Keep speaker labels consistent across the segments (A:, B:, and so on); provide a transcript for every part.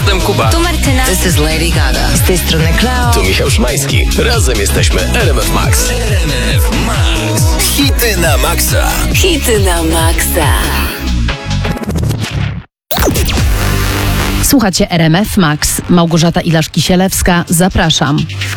A: Jestem Kuba.
B: Tu Martyna.
C: This is Lady Gaga.
B: Z tej strony Kleo.
A: Tu Michał Szymański. Razem jesteśmy RMF Max. RMF Max. Hity na maksa.
C: Hity na maksa.
D: Słuchacie RMF Max. Małgorzata Ilaszki-Sielewska. Zapraszam.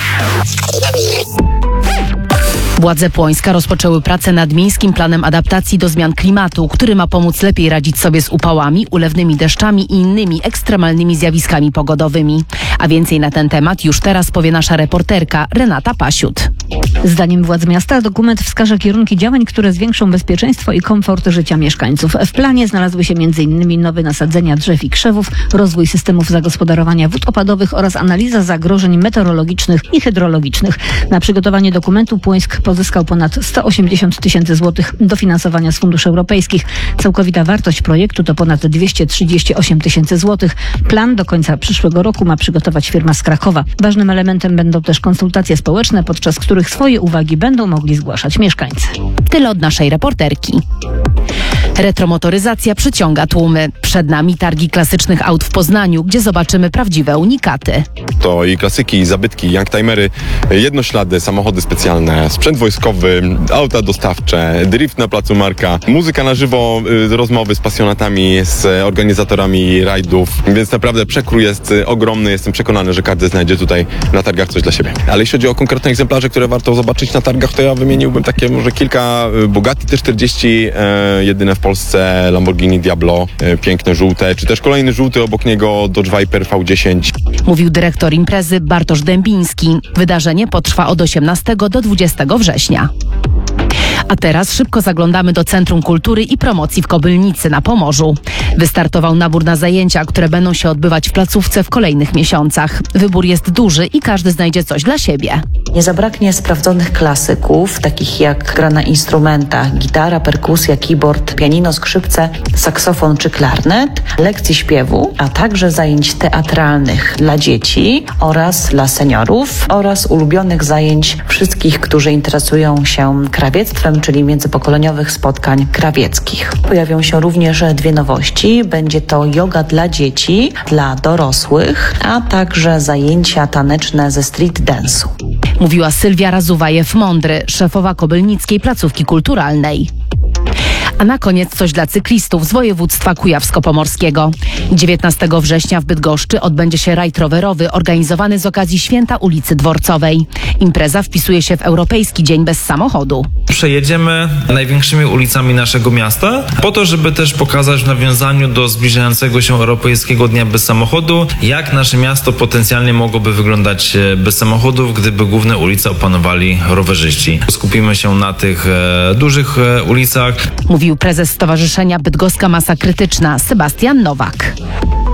D: Władze Płońska rozpoczęły pracę nad miejskim planem adaptacji do zmian klimatu, który ma pomóc lepiej radzić sobie z upałami, ulewnymi deszczami i innymi ekstremalnymi zjawiskami pogodowymi. A więcej na ten temat już teraz powie nasza reporterka Renata Pasiut.
E: Zdaniem władz miasta dokument wskaże kierunki działań, które zwiększą bezpieczeństwo i komfort życia mieszkańców. W planie znalazły się m.in. nowe nasadzenia drzew i krzewów, rozwój systemów zagospodarowania wód opadowych oraz analiza zagrożeń meteorologicznych i hydrologicznych. Na przygotowanie dokumentu Płońsk pozyskał ponad 180 000 złotych dofinansowania z funduszy europejskich. Całkowita wartość projektu to ponad 238 000 złotych. Plan do końca przyszłego roku ma przygotować firma z Krakowa. Ważnym elementem będą też konsultacje społeczne, podczas których swoje uwagi będą mogli zgłaszać mieszkańcy.
D: Tyle od naszej reporterki. Retromotoryzacja przyciąga tłumy. Przed nami targi klasycznych aut w Poznaniu, gdzie zobaczymy prawdziwe unikaty.
F: To i klasyki, i zabytki, youngtimery, jednoślady, samochody specjalne, sprzęt wojskowy, auta dostawcze, drift na placu Marka, muzyka na żywo, rozmowy z pasjonatami, z organizatorami rajdów, więc naprawdę przekrój jest ogromny. Jestem przekonany, że każdy znajdzie tutaj na targach coś dla siebie. Ale jeśli chodzi o konkretne egzemplarze, które warto zobaczyć na targach, to ja wymieniłbym takie może kilka. Bugatti T40, jedyne w Polsce Lamborghini Diablo, piękne żółte, czy też kolejny żółty obok niego Dodge Viper V10.
D: Mówił dyrektor imprezy Bartosz Dębiński. Wydarzenie potrwa od 18 do 20 września. A teraz szybko zaglądamy do Centrum Kultury i Promocji w Kobylnicy na Pomorzu. Wystartował nabór na zajęcia, które będą się odbywać w placówce w kolejnych miesiącach. Wybór jest duży i każdy znajdzie coś dla siebie.
G: Nie zabraknie sprawdzonych klasyków, takich jak gra na instrumentach, gitara, perkusja, keyboard, pianino, skrzypce, saksofon czy klarnet, lekcji śpiewu, a także zajęć teatralnych dla dzieci oraz dla seniorów oraz ulubionych zajęć wszystkich, którzy interesują się krawiectwem, czyli międzypokoleniowych spotkań krawieckich. Pojawią się również dwie nowości. Będzie to yoga dla dzieci, dla dorosłych, a także zajęcia taneczne ze street dance'u.
D: Mówiła Sylwia Razuwajew-Mądry, szefowa Kobylnickiej Placówki Kulturalnej. A na koniec coś dla cyklistów z województwa kujawsko-pomorskiego. 19 września w Bydgoszczy odbędzie się rajd rowerowy organizowany z okazji Święta Ulicy Dworcowej. Impreza wpisuje się w Europejski Dzień Bez Samochodu.
H: Przejedziemy największymi ulicami naszego miasta po to, żeby też pokazać w nawiązaniu do zbliżającego się Europejskiego Dnia Bez Samochodu, jak nasze miasto potencjalnie mogłoby wyglądać bez samochodów, gdyby główne ulice opanowali rowerzyści. Skupimy się na tych dużych ulicach.
D: Mówił prezes Stowarzyszenia Bydgoska Masa Krytyczna Sebastian Nowak.